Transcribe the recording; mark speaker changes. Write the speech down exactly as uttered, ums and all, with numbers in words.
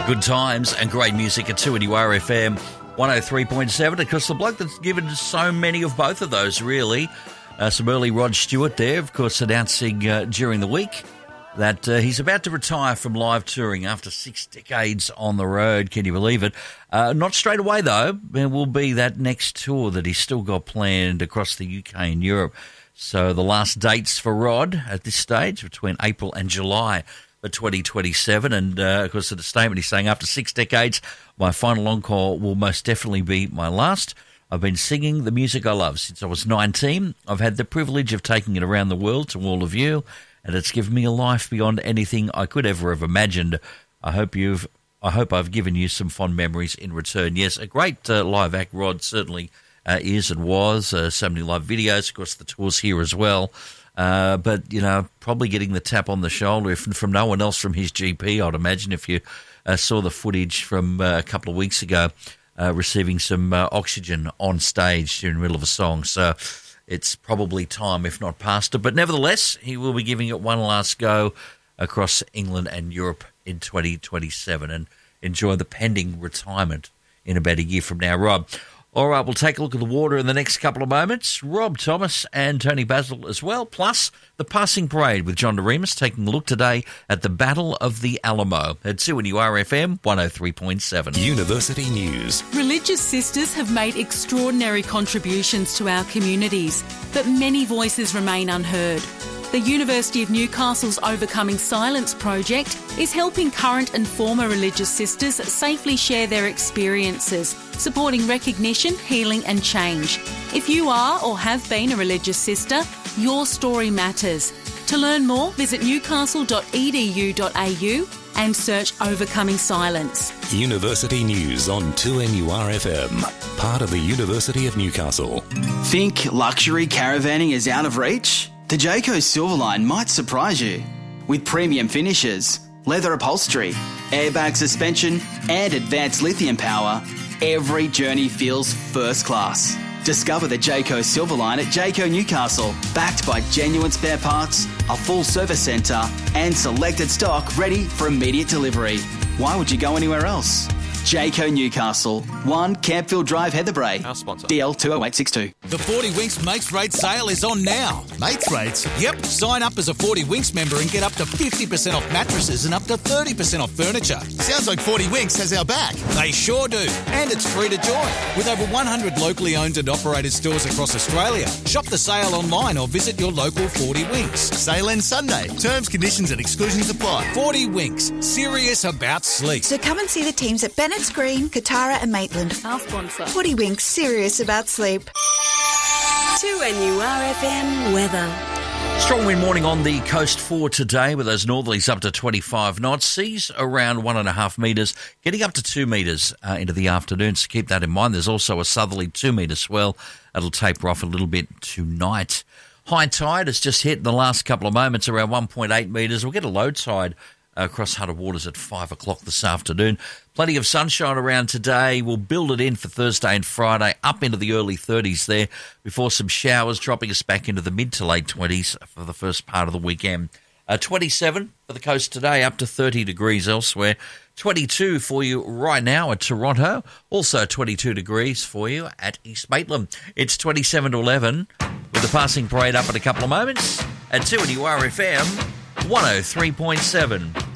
Speaker 1: Good times and great music at two N U R F M one oh three point seven. Because the bloke that's given so many of both of those, really. Uh, some early Rod Stewart there, of course, announcing uh, during the week that uh, he's about to retire from live touring after six decades on the road. Can you believe it? Uh, not straight away, though. There will be that next tour that he's still got planned across the U K and Europe. So the last dates for Rod at this stage between April and July for twenty twenty-seven. And, uh, of course, in a statement he's saying, after six decades, my final encore will most definitely be my last. I've been singing the music I love since I was nineteen. I've had the privilege of taking it around the world to all of you, and it's given me a life beyond anything I could ever have imagined. I hope you've, I hope I've given you some fond memories in return. Yes, a great uh, live act, Rod, certainly uh, is and was. Uh, so many live videos, of course, the tours here as well. Uh, but, you know, probably getting the tap on the shoulder if, from no one else from his G P, I'd imagine, if you uh, saw the footage from uh, a couple of weeks ago, uh, receiving some uh, oxygen on stage during the middle of a song. So it's probably time, if not past it. But nevertheless, he will be giving it one last go across England and Europe in twenty twenty-seven and enjoy the pending retirement in about a year from now. Rob, all right, we'll take a look at the water in the next couple of moments. Rob Thomas and Tony Basil as well, plus the passing parade with John DeRemus taking a look today at the Battle of the Alamo at two N U R F M one oh three point seven.
Speaker 2: University News.
Speaker 3: Religious sisters have made extraordinary contributions to our communities, but many voices remain unheard. The University of Newcastle's Overcoming Silence project is helping current and former religious sisters safely share their experiences, supporting recognition, healing and change. If you are or have been a religious sister, your story matters. To learn more, visit newcastle dot e d u dot a u and search Overcoming Silence.
Speaker 2: University News on two N U R F M, part of the University of Newcastle.
Speaker 4: Think luxury caravanning is out of reach? The Jayco Silverline might surprise you. With premium finishes, leather upholstery, airbag suspension and advanced lithium power, every journey feels first class. Discover the Jayco Silverline at Jayco Newcastle, backed by genuine spare parts, a full service centre and selected stock ready for immediate delivery. Why would you go anywhere else? Jayco Newcastle, one Campfield Drive, Heatherbrae.
Speaker 5: Our sponsor.
Speaker 4: D L two oh eight six two.
Speaker 6: The forty Winks Mates Rate sale is on now.
Speaker 5: Mates rates?
Speaker 6: Yep, sign up as a forty Winks member and get up to fifty percent off mattresses and up to thirty percent off furniture.
Speaker 5: Sounds like forty Winks has our back.
Speaker 6: They sure do. And it's free to join. With over one hundred locally owned and operated stores across Australia. Shop the sale online or visit your local forty Winks.
Speaker 5: Sale ends Sunday. Terms, conditions and exclusions apply.
Speaker 6: forty Winks. Serious about sleep.
Speaker 7: So come and see the teams at Bennett's Green, Katara and Maitland.
Speaker 3: Our sponsor.
Speaker 7: forty Winks, serious about sleep.
Speaker 8: two N U R F M weather.
Speaker 1: Strong wind warning on the coast for today with those northerlies up to twenty-five knots. Seas around one and a half metres, getting up to two metres uh, into the afternoon. So keep that in mind. There's also a southerly two metre swell. That'll taper off a little bit tonight. High tide has just hit in the last couple of moments around one point eight metres. We'll get a low tide across Hunter Waters at five o'clock this afternoon. Plenty of sunshine around today. We'll build it in for Thursday and Friday, up into the early thirties there, before some showers dropping us back into the mid to late twenties for the first part of the weekend. Uh, twenty-seven for the coast today, up to thirty degrees elsewhere. twenty-two for you right now at Toronto. Also twenty-two degrees for you at East Maitland. It's twenty-seven to eleven with the passing parade up in a couple of moments at two N U R F M one oh three point seven.